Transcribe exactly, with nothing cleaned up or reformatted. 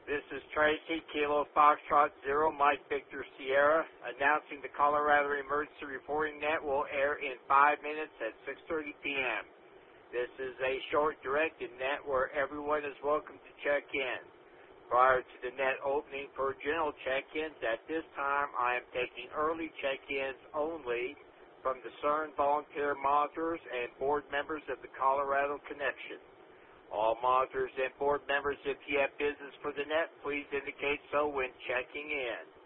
This is Tracy, Kilo Foxtrot Zero, Mike Victor Sierra, announcing the Colorado Emergency Reporting Net will air in five minutes at six thirty p.m. This is a short directed net where everyone is welcome to check in. Prior to the net opening for general check-ins, at this time I am taking early check-ins only from the C E R N volunteer monitors and board members of the Colorado Connection. All monitors and board members, if you have business for the net, please indicate so when checking in.